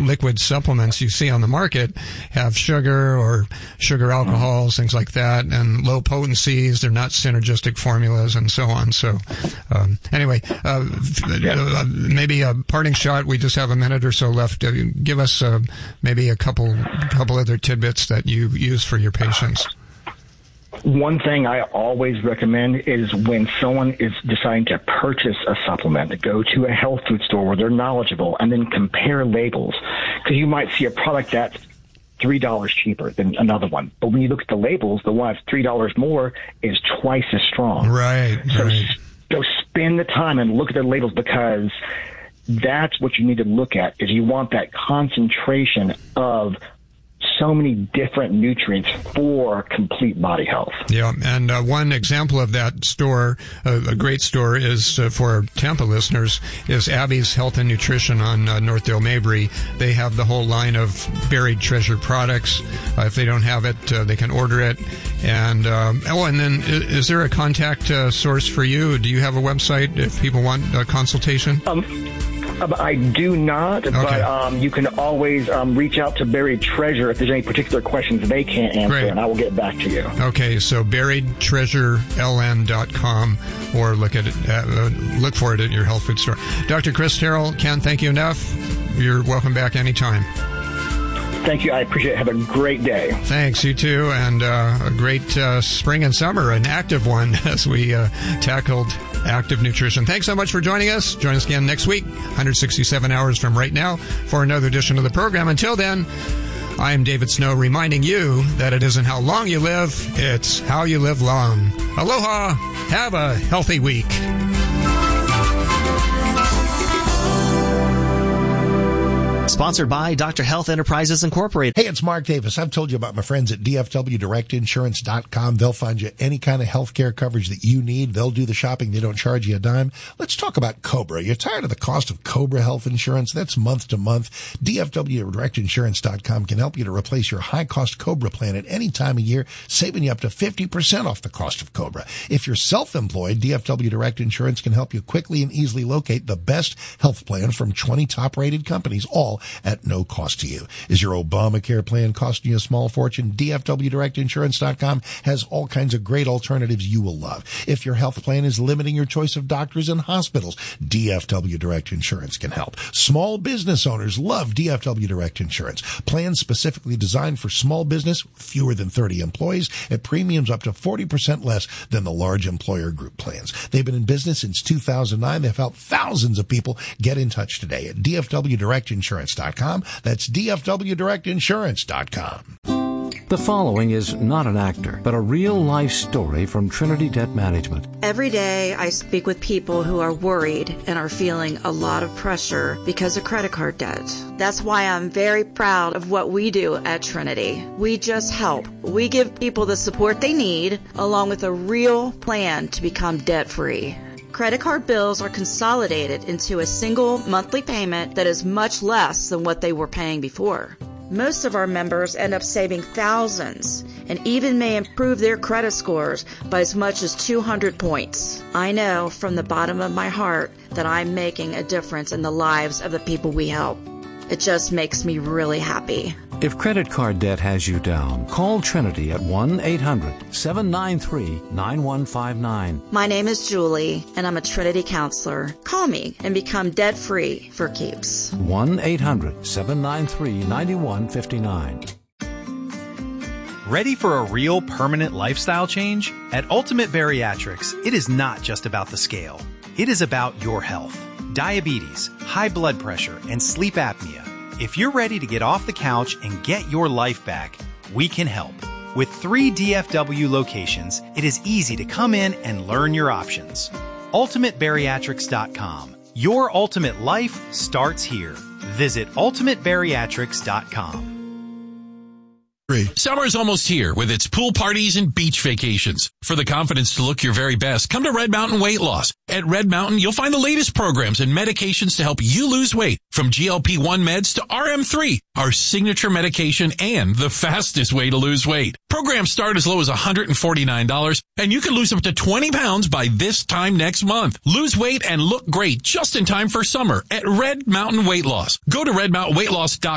liquid supplements you see on the market have sugar or sugar alcohols, things like that, and low potencies. They're not synergistic formulas and so on. So anyway, maybe a parting shot. We just have a minute or so left. Give us maybe a couple other tidbits that you use for your patients. One thing I always recommend is when someone is deciding to purchase a supplement, to go to a health food store where they're knowledgeable and then compare labels. Because you might see a product that's $3 cheaper than another one. But when you look at the labels, the one that's $3 more is twice as strong. Right. So spend the time and look at the labels, because that's what you need to look at, is you want that concentration of so many different nutrients for complete body health. Yeah, and one example of that store, a great store, is for Tampa listeners, is Abby's Health and Nutrition on Northdale Mabry. They have the whole line of Buried Treasure products. If they don't have it, they can order it. And and then is there a contact source for you? Do you have a website if people want a consultation? I do not, okay. But you can always reach out to Buried Treasure if there's any particular questions they can't answer, Great. And I will get back to you. Okay, so buriedtreasureln.com, or look for it at your health food store. Dr. Chris Terrell, can't thank you enough. You're welcome back anytime. Thank you. I appreciate it. Have a great day. Thanks. You too. And a great spring and summer, an active one as we tackled active nutrition. Thanks so much for joining us. Join us again next week, 167 hours from right now, for another edition of the program. Until then, I am David Snow, reminding you that it isn't how long you live, it's how you live long. Aloha. Have a healthy week. Sponsored by Dr. Health Enterprises Incorporated. Hey, it's Mark Davis. I've told you about my friends at DFWDirectInsurance.com. They'll find you any kind of health care coverage that you need. They'll do the shopping. They don't charge you a dime. Let's talk about Cobra. You're tired of the cost of Cobra health insurance? That's month to month. DFWDirectInsurance.com can help you to replace your high-cost Cobra plan at any time of year, saving you up to 50% off the cost of Cobra. If you're self-employed, DFW Direct Insurance can help you quickly and easily locate the best health plan from 20 top-rated companies, all at no cost to you. Is your Obamacare plan costing you a small fortune? DFWDirectInsurance.com has all kinds of great alternatives you will love. If your health plan is limiting your choice of doctors and hospitals, DFW Direct Insurance can help. Small business owners love DFW Direct Insurance. Plans specifically designed for small business, fewer than 30 employees, at premiums up to 40% less than the large employer group plans. They've been in business since 2009. They've helped thousands of people. Get in touch today at DFWDirectInsurance.com. That's DFWDirectInsurance.com. The following is not an actor, but a real-life story from Trinity Debt Management. Every day I speak with people who are worried and are feeling a lot of pressure because of credit card debt. That's why I'm very proud of what we do at Trinity. We just help. We give people the support they need, along with a real plan to become debt-free. Credit card bills are consolidated into a single monthly payment that is much less than what they were paying before. Most of our members end up saving thousands and even may improve their credit scores by as much as 200 points. I know from the bottom of my heart that I'm making a difference in the lives of the people we help. It just makes me really happy. If credit card debt has you down, call Trinity at 1-800-793-9159. My name is Julie, and I'm a Trinity counselor. Call me and become debt-free for keeps. 1-800-793-9159. Ready for a real permanent lifestyle change? At Ultimate Bariatrics, it is not just about the scale. It is about your health. Diabetes, high blood pressure, and sleep apnea. If you're ready to get off the couch and get your life back, we can help. With 3 DFW locations, it is easy to come in and learn your options. UltimateBariatrics.com. Your ultimate life starts here. Visit UltimateBariatrics.com. Summer's almost here with its pool parties and beach vacations. For the confidence to look your very best, come to Red Mountain Weight Loss. At Red Mountain, you'll find the latest programs and medications to help you lose weight, from GLP-1 meds to RM3, our signature medication and the fastest way to lose weight. Programs start as low as $149, and you can lose up to 20 pounds by this time next month. Lose weight and look great just in time for summer at Red Mountain Weight Loss. Go to redmountainweightloss.com